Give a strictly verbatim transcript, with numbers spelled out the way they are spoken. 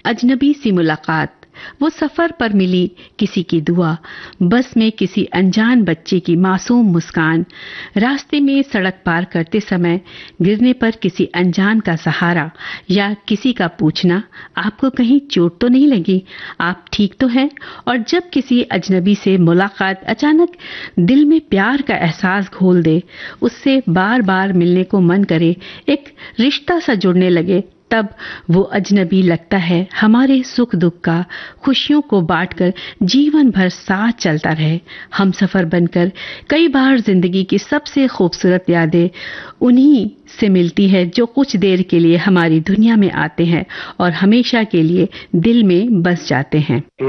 अजनबी सी मुलाकात, वो सफर पर मिली किसी की दुआ, बस में किसी अनजान बच्चे की मासूम मुस्कान, रास्ते में सड़क पार करते समय गिरने पर किसी अनजान का सहारा, या किसी का पूछना आपको कहीं चोट तो नहीं लगी, आप ठीक तो हैं। और जब किसी अजनबी से मुलाकात अचानक दिल में प्यार का एहसास घोल दे, उससे बार बार मिलने को मन करे, एक रिश्ता सा जुड़ने लगे, तब वो अजनबी लगता है हमारे सुख दुख का, खुशियों को बांटकर जीवन भर साथ चलता रहे, हम सफर बनकर। कई बार जिंदगी की सबसे खूबसूरत यादें उन्हीं से मिलती है जो कुछ देर के लिए हमारी दुनिया में आते हैं और हमेशा के लिए दिल में बस जाते हैं।